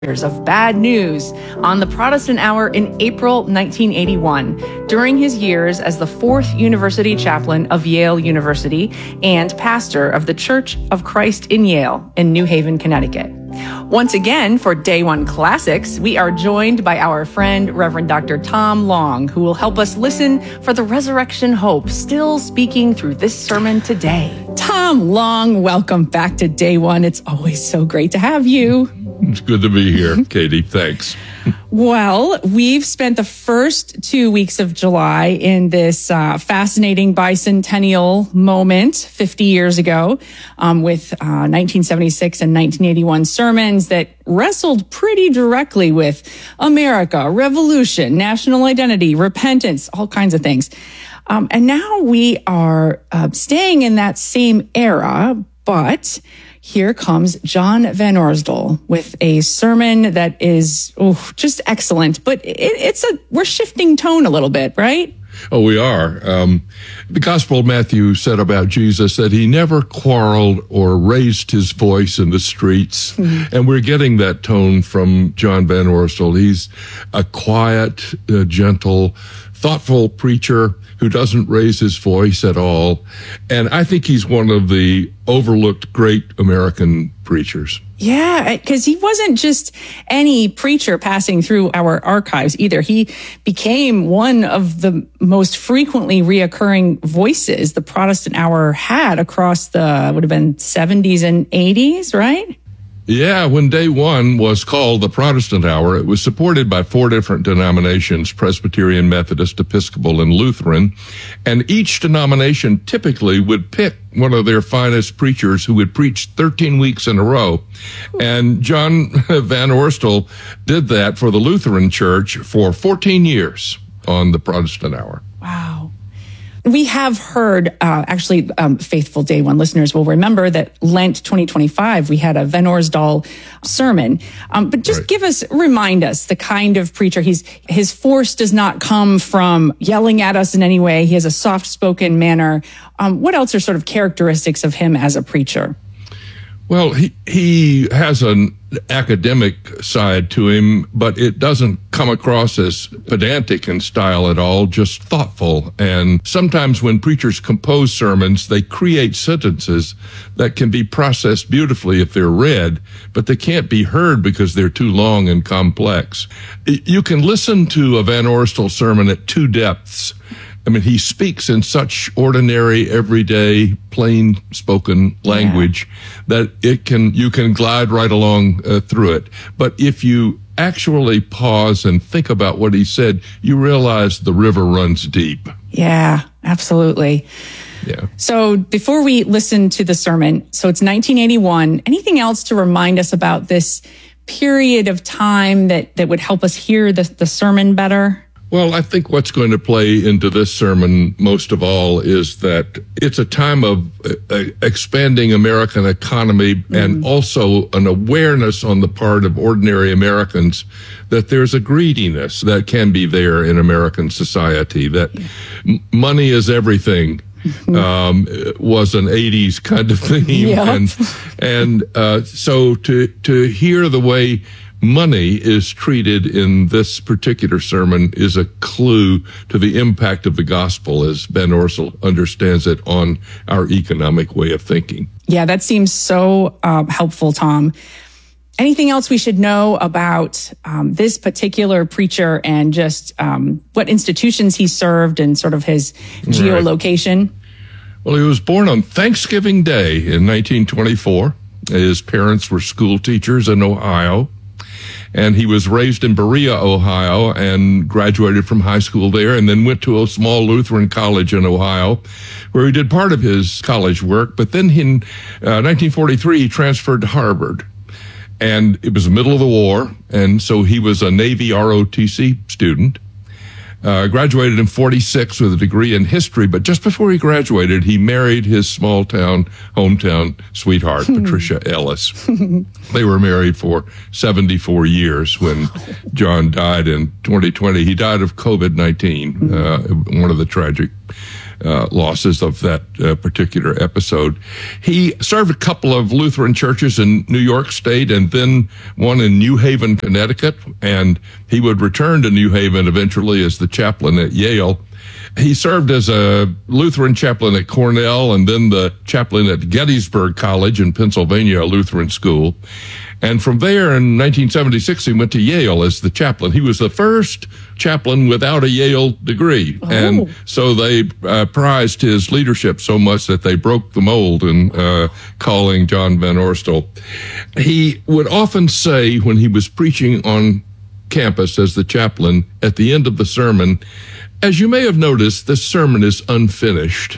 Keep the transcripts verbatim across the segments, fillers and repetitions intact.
of bad news on the Protestant Hour in April nineteen eighty-one, during his years as the fourth university chaplain of Yale University and pastor of the Church of Christ in Yale in New Haven, Connecticut. Once again, for Day One Classics, we are joined by our friend, Reverend Doctor Tom Long, who will help us listen for the resurrection hope still speaking through this sermon today. Tom Long, welcome back to Day One. It's always so great to have you. It's good to be here, Katie. Thanks. Well, we've spent the first two weeks of July in this uh, fascinating bicentennial moment fifty years ago um, with uh, nineteen seventy-six and nineteen eighty-one sermons that wrestled pretty directly with America, revolution, national identity, repentance, all kinds of things. Um, and now we are uh, staying in that same era, but here comes John Van Oersdal with a sermon that is oh, just excellent. But it, it's a we're shifting tone a little bit, right? Oh, we are. Um, the Gospel of Matthew said about Jesus that he never quarreled or raised his voice in the streets. Mm-hmm. And we're getting that tone from John Van Oersdal. He's a quiet, uh, gentle, thoughtful preacher who doesn't raise his voice at all. And I think he's one of the overlooked great American preachers. Yeah, because he wasn't just any preacher passing through our archives either. He became one of the most frequently reoccurring voices the Protestant Hour had across the, would have been seventies and eighties, right? Yeah, when Day One was called the Protestant Hour, it was supported by four different denominations, Presbyterian, Methodist, Episcopal, and Lutheran. And each denomination typically would pick one of their finest preachers who would preach thirteen weeks in a row. And John Van Oersdal did that for the Lutheran Church for fourteen years on the Protestant Hour. Wow. We have heard, uh, actually, um, faithful Day One listeners will remember that Lent twenty twenty-five, we had a Van Oersdal sermon. Um, but just right. give us, remind us the kind of preacher he's, his force does not come from yelling at us in any way. He has a soft-spoken manner. Um, what else are sort of characteristics of him as a preacher? Well, he, he has an academic side to him, but it doesn't come across as pedantic in style at all, just thoughtful. And sometimes when preachers compose sermons, they create sentences that can be processed beautifully if they're read, but they can't be heard because they're too long and complex. You can listen to a Van Oersdal sermon at two depths. I mean, he speaks in such ordinary, everyday, plain-spoken language yeah. that it can you can glide right along uh, through it. But if you actually pause and think about what he said, you realize the river runs deep. Yeah, absolutely. Yeah. So before we listen to the sermon, so it's nineteen eighty-one. Anything else to remind us about this period of time that, that would help us hear the, the sermon better? Well, I think what's going to play into this sermon most of all is that it's a time of uh, expanding American economy mm-hmm. and also an awareness on the part of ordinary Americans that there's a greediness that can be there in American society, that yeah. m- money is everything. Mm-hmm. Um, was an eighties kind of theme. Yep. And, and, uh, so to, to hear the way money is treated in this particular sermon is a clue to the impact of the gospel as Van Oersdal understands it on our economic way of thinking. Yeah, that seems so uh, helpful, Tom. Anything else we should know about um, this particular preacher and just um, what institutions he served and sort of his geolocation? Right. Well, he was born on Thanksgiving Day in nineteen twenty-four. His parents were school teachers in Ohio. And he was raised in Berea, Ohio, and graduated from high school there, and then went to a small Lutheran college in Ohio, where he did part of his college work. But then in uh, nineteen forty-three, he transferred to Harvard. And it was the middle of the war, and so he was a Navy R O T C student. Uh, graduated in forty-six with a degree in history, but just before he graduated, he married his small town, hometown sweetheart, Patricia Ellis. They were married for seventy-four years when John died in twenty twenty. He died of COVID nineteen, uh, one of the tragic uh, losses of that uh, particular episode. He served a couple of Lutheran churches in New York State and then one in New Haven, Connecticut, and he would return to New Haven eventually as the chaplain at Yale. He served as a Lutheran chaplain at Cornell and then the chaplain at Gettysburg College in Pennsylvania, a Lutheran school. And from there in nineteen seventy-six, he went to Yale as the chaplain. He was the first chaplain without a Yale degree. Oh. And so they uh, prized his leadership so much that they broke the mold in uh, calling John Van Oerstel. He would often say when he was preaching on campus as the chaplain at the end of the sermon, as you may have noticed, this sermon is unfinished.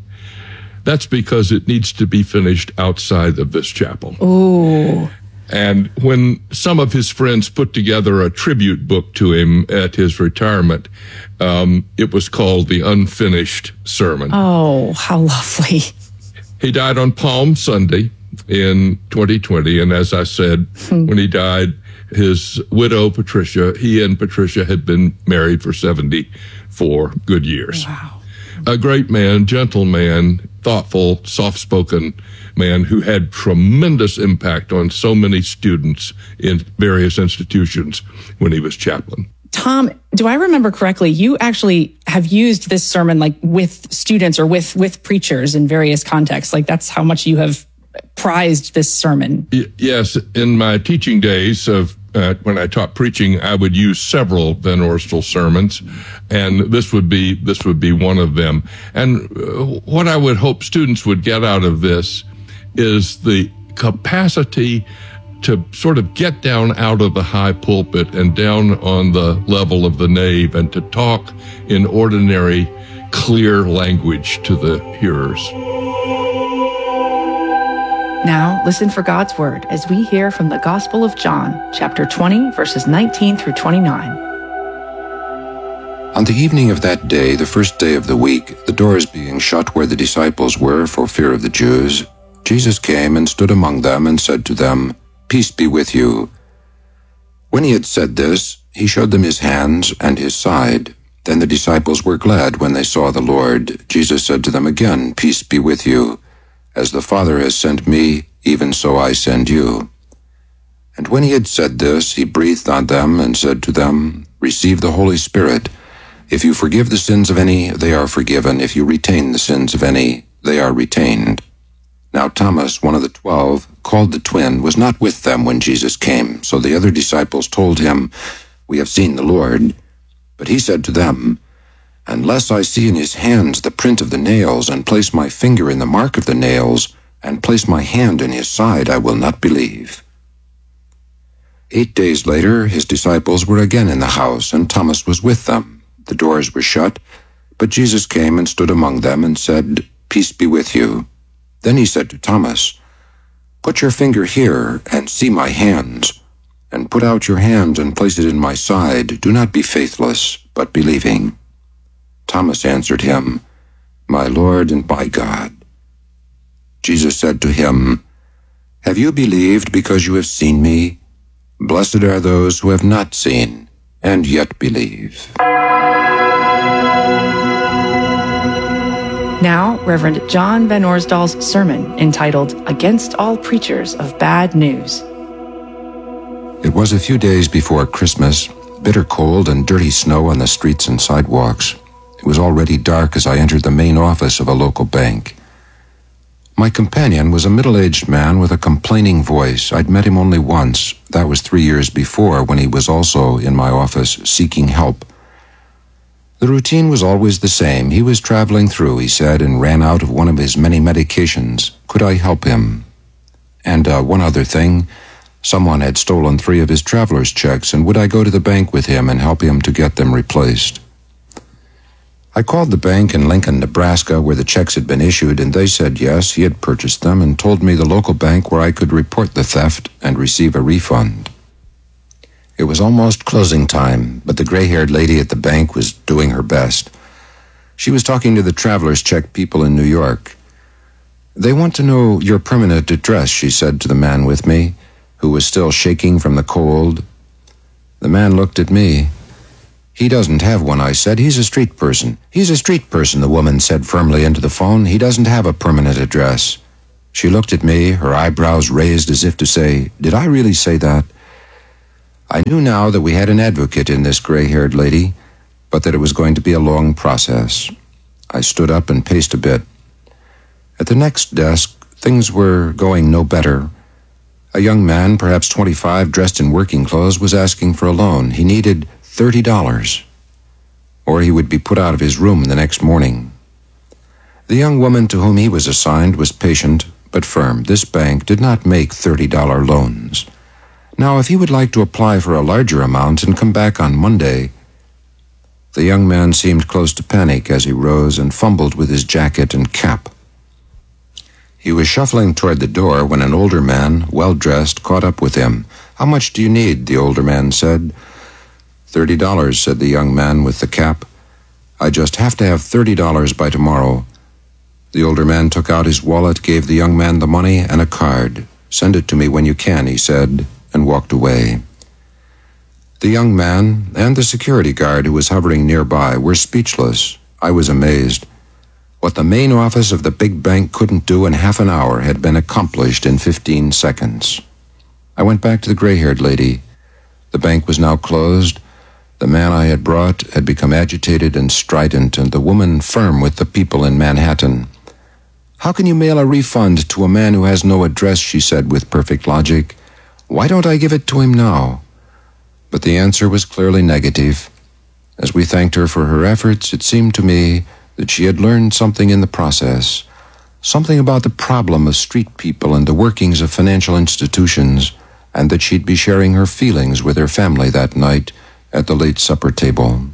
That's because it needs to be finished outside of this chapel. Ooh. And when some of his friends put together a tribute book to him at his retirement, um, it was called The Unfinished Sermon. Oh, how lovely. He died on Palm Sunday in twenty twenty. And as I said, hmm. when he died, his widow, Patricia, he and Patricia had been married for seventy-four good years. Wow. A great man, gentle man, thoughtful, soft-spoken man who had tremendous impact on so many students in various institutions when he was chaplain. Tom, do I remember correctly? You actually have used this sermon like with students or with, with preachers in various contexts. Like that's how much you have prized this sermon. Y- yes. In my teaching days of Uh, when I taught preaching, I would use several Van Oerstel sermons, and this would be this would be one of them. And uh, what I would hope students would get out of this is the capacity to sort of get down out of the high pulpit and down on the level of the nave and to talk in ordinary, clear language to the hearers. Now, listen for God's word as we hear from the Gospel of John, chapter twenty, verses nineteen through twenty-nine. On the evening of that day, the first day of the week, the doors being shut where the disciples were for fear of the Jews, Jesus came and stood among them and said to them, "Peace be with you." When he had said this, he showed them his hands and his side. Then the disciples were glad when they saw the Lord. Jesus said to them again, "Peace be with you. As the Father has sent me, even so I send you." And when he had said this, he breathed on them and said to them, "Receive the Holy Spirit. If you forgive the sins of any, they are forgiven. If you retain the sins of any, they are retained." Now Thomas, one of the twelve, called the twin, was not with them when Jesus came. So the other disciples told him, "We have seen the Lord." But he said to them, "Unless I see in his hands the print of the nails, and place my finger in the mark of the nails, and place my hand in his side, I will not believe." Eight days later, his disciples were again in the house, and Thomas was with them. The doors were shut, but Jesus came and stood among them and said, "Peace be with you." Then he said to Thomas, "Put your finger here and see my hands, and put out your hand and place it in my side. Do not be faithless, but believing." Thomas answered him, "My Lord and my God." Jesus said to him, "Have you believed because you have seen me? Blessed are those who have not seen and yet believe." Now, Reverend John Van Oerstel's sermon entitled "Against All Preachers of Bad News." It was a few days before Christmas, bitter cold and dirty snow on the streets and sidewalks. It was already dark as I entered the main office of a local bank. My companion was a middle-aged man with a complaining voice. I'd met him only once. That was three years before, when he was also in my office seeking help. The routine was always the same. He was traveling through, he said, and ran out of one of his many medications. Could I help him? And uh, one other thing, someone had stolen three of his traveler's checks, and would I go to the bank with him and help him to get them replaced? I called the bank in Lincoln, Nebraska, where the checks had been issued, and they said yes, he had purchased them, and told me the local bank where I could report the theft and receive a refund. It was almost closing time, but the gray-haired lady at the bank was doing her best. She was talking to the traveler's check people in New York. "They want to know your permanent address," she said to the man with me, who was still shaking from the cold. The man looked at me. He doesn't have one, I said. He's a street person. He's a street person, the woman said firmly into the phone. He doesn't have a permanent address. She looked at me, her eyebrows raised as if to say, did I really say that? I knew now that we had an advocate in this gray-haired lady, but that it was going to be a long process. I stood up and paced a bit. At the next desk, things were going no better. A young man, perhaps twenty-five, dressed in working clothes, was asking for a loan. He needed thirty dollars, or he would be put out of his room the next morning. The young woman to whom he was assigned was patient but firm. This bank did not make thirty dollar loans. Now, if he would like to apply for a larger amount and come back on Monday... The young man seemed close to panic as he rose and fumbled with his jacket and cap. He was shuffling toward the door when an older man, well-dressed, caught up with him. How much do you need? The older man said. Thirty dollars, said the young man with the cap. I just have to have thirty dollars by tomorrow. The older man took out his wallet, gave the young man the money and a card. Send it to me when you can, he said, and walked away. The young man and the security guard who was hovering nearby were speechless. I was amazed. What the main office of the big bank couldn't do in half an hour had been accomplished in fifteen seconds. I went back to the gray-haired lady. The bank was now closed. The man I had brought had become agitated and strident, and the woman firm with the people in Manhattan. How can you mail a refund to a man who has no address, she said with perfect logic. Why don't I give it to him now? But the answer was clearly negative. As we thanked her for her efforts, it seemed to me that she had learned something in the process, something about the problem of street people and the workings of financial institutions, and that she'd be sharing her feelings with her family that night at the late supper table.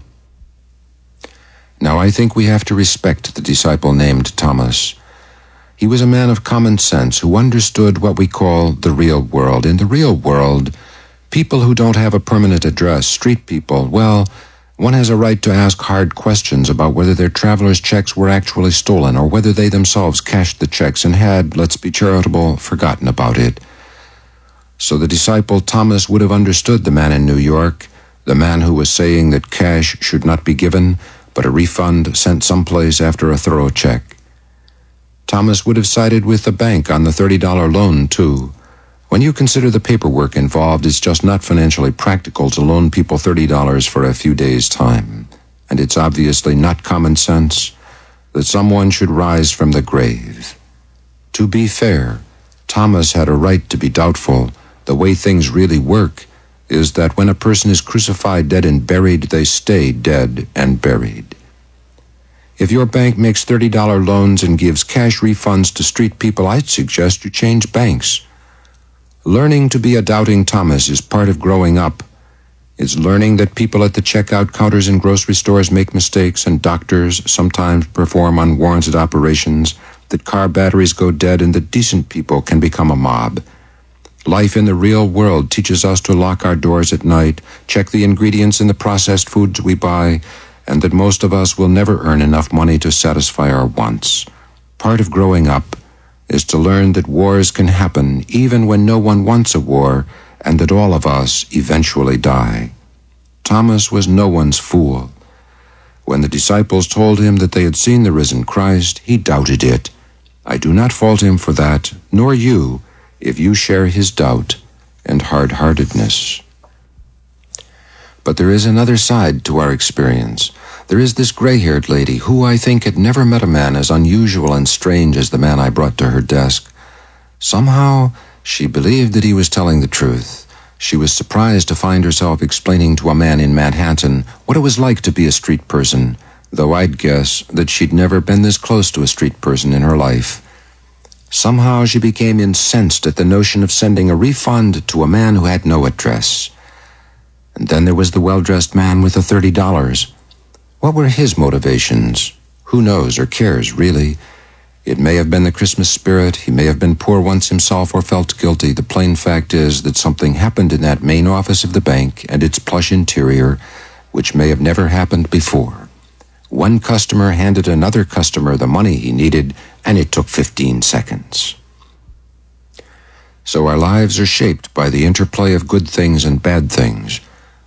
Now I think we have to respect the disciple named Thomas. He was a man of common sense who understood what we call the real world. In the real world, people who don't have a permanent address, street people, well, one has a right to ask hard questions about whether their travelers' checks were actually stolen or whether they themselves cashed the checks and had, let's be charitable, forgotten about it. So the disciple Thomas would have understood the man in New York, the man who was saying that cash should not be given, but a refund sent someplace after a thorough check. Thomas would have sided with the bank on the thirty dollar loan, too. When you consider the paperwork involved, it's just not financially practical to loan people thirty dollars for a few days' time. And it's obviously not common sense that someone should rise from the grave. To be fair, Thomas had a right to be doubtful. The way things really work is that when a person is crucified, dead, and buried, they stay dead and buried. If your bank makes thirty dollar loans and gives cash refunds to street people, I'd suggest you change banks. Learning to be a doubting Thomas is part of growing up. It's learning that people at the checkout counters in grocery stores make mistakes and doctors sometimes perform unwarranted operations, that car batteries go dead, and that decent people can become a mob. Life in the real world teaches us to lock our doors at night, check the ingredients in the processed foods we buy, and that most of us will never earn enough money to satisfy our wants. Part of growing up is to learn that wars can happen even when no one wants a war, and that all of us eventually die. Thomas was no one's fool. When the disciples told him that they had seen the risen Christ, he doubted it. I do not fault him for that, nor you, if you share his doubt and hard-heartedness. But there is another side to our experience. There is this gray-haired lady who, I think, had never met a man as unusual and strange as the man I brought to her desk. Somehow, she believed that he was telling the truth. She was surprised to find herself explaining to a man in Manhattan what it was like to be a street person, though I'd guess that she'd never been this close to a street person in her life. Somehow she became incensed at the notion of sending a refund to a man who had no address. And then there was the well-dressed man with the thirty dollars. What were his motivations? Who knows or cares, really? It may have been the Christmas spirit, he may have been poor once himself or felt guilty. The plain fact is that something happened in that main office of the bank and its plush interior, which may have never happened before. One customer handed another customer the money he needed, and it took fifteen seconds. So our lives are shaped by the interplay of good things and bad things.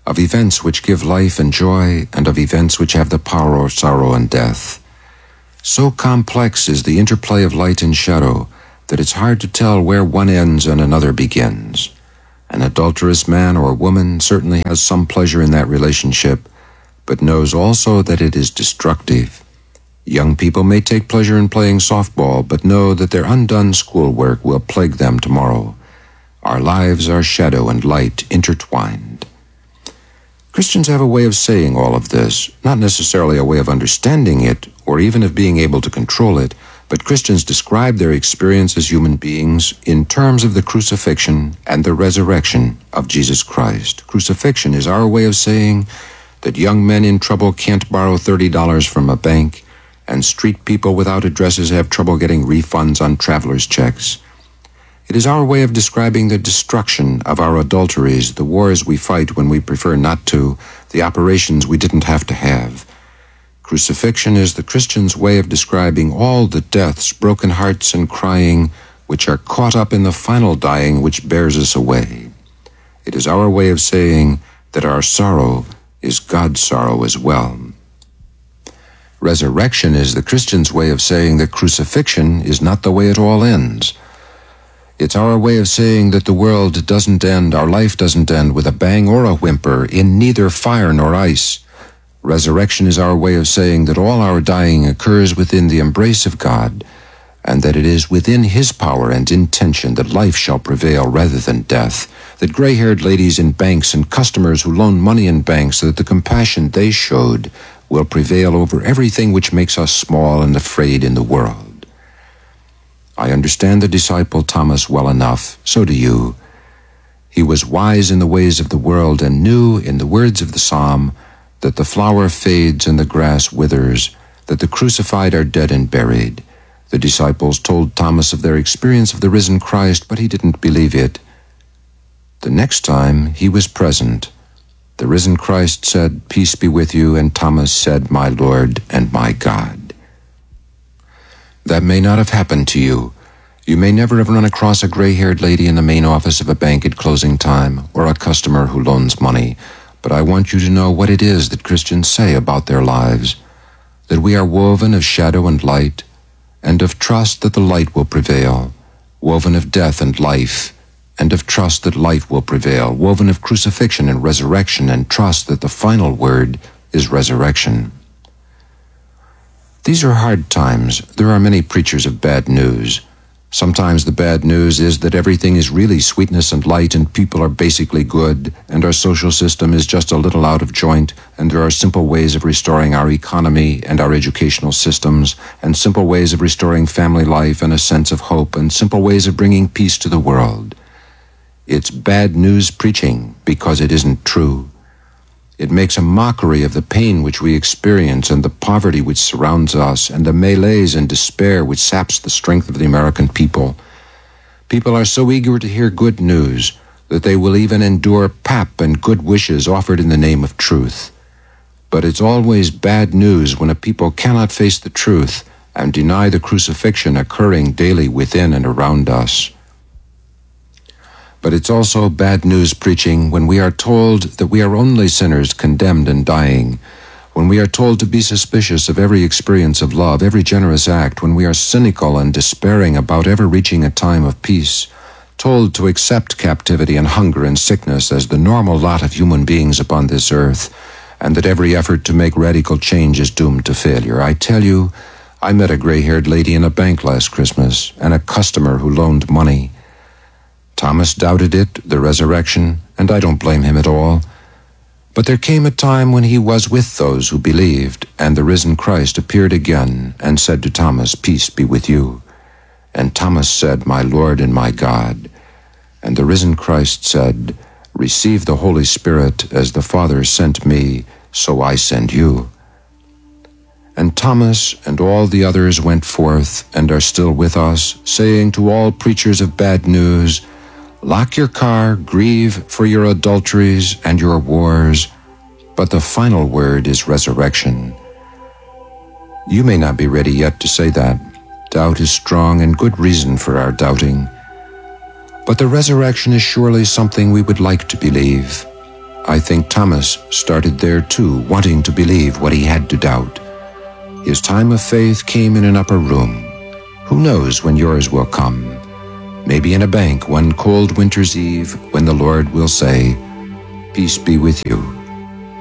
of events which give life and joy, and of events which have the power of sorrow and death. So complex is the interplay of light and shadow that it's hard to tell where one ends and another begins. An adulterous man or woman certainly has some pleasure in that relationship, but knows also that it is destructive. Young people may take pleasure in playing softball, but know that their undone schoolwork will plague them tomorrow. Our lives are shadow and light intertwined. Christians have a way of saying all of this, not necessarily a way of understanding it, or even of being able to control it, but Christians describe their experience as human beings in terms of the crucifixion and the resurrection of Jesus Christ. Crucifixion is our way of saying that young men in trouble can't borrow thirty dollars from a bank, and street people without addresses have trouble getting refunds on traveler's checks. It is our way of describing the destruction of our adulteries, the wars we fight when we prefer not to, the operations we didn't have to have. Crucifixion is the Christian's way of describing all the deaths, broken hearts, and crying which are caught up in the final dying which bears us away. It is our way of saying that our sorrow is God's sorrow as well. Resurrection is the Christian's way of saying that crucifixion is not the way it all ends. It's our way of saying that the world doesn't end, our life doesn't end with a bang or a whimper, in neither fire nor ice. Resurrection is our way of saying that all our dying occurs within the embrace of God, and that it is within His power and intention that life shall prevail rather than death, that gray-haired ladies in banks and customers who loan money in banks, that the compassion they showed will prevail over everything which makes us small and afraid in the world. I understand the disciple Thomas well enough, so do you. He was wise in the ways of the world and knew, in the words of the psalm, that the flower fades and the grass withers, that the crucified are dead and buried. The disciples told Thomas of their experience of the risen Christ, but he didn't believe it. The next time he was present, the risen Christ said, "Peace be with you," and Thomas said, "My Lord and my God." That may not have happened to you. You may never have run across a gray-haired lady in the main office of a bank at closing time, or a customer who loans money, but I want you to know what it is that Christians say about their lives, that we are woven of shadow and light, and of trust that the light will prevail, woven of death and life, and of trust that life will prevail, woven of crucifixion and resurrection, and trust that the final word is resurrection. These are hard times. There are many preachers of bad news. Sometimes the bad news is that everything is really sweetness and light, and people are basically good, and our social system is just a little out of joint, and there are simple ways of restoring our economy and our educational systems, and simple ways of restoring family life and a sense of hope, and simple ways of bringing peace to the world. It's bad news preaching because it isn't true. It makes a mockery of the pain which we experience and the poverty which surrounds us and the malaise and despair which saps the strength of the American people. People are so eager to hear good news that they will even endure pap and good wishes offered in the name of truth. But it's always bad news when a people cannot face the truth and deny the crucifixion occurring daily within and around us. But it's also bad news preaching when we are told that we are only sinners condemned and dying, when we are told to be suspicious of every experience of love, every generous act, when we are cynical and despairing about ever reaching a time of peace, told to accept captivity and hunger and sickness as the normal lot of human beings upon this earth, and that every effort to make radical change is doomed to failure. I tell you, I met a gray-haired lady in a bank last Christmas, and a customer who loaned money. Thomas doubted it, the resurrection, and I don't blame him at all. But there came a time when he was with those who believed, and the risen Christ appeared again and said to Thomas, "Peace be with you." And Thomas said, "My Lord and my God." And the risen Christ said, "Receive the Holy Spirit, as the Father sent me, so I send you." And Thomas and all the others went forth and are still with us, saying to all preachers of bad news, "Lock your car, grieve for your adulteries and your wars, but the final word is resurrection." You may not be ready yet to say that. Doubt is strong and good reason for our doubting. But the resurrection is surely something we would like to believe. I think Thomas started there too, wanting to believe what he had to doubt. His time of faith came in an upper room. Who knows when yours will come? Maybe in a bank one cold winter's eve when the Lord will say, "Peace be with you."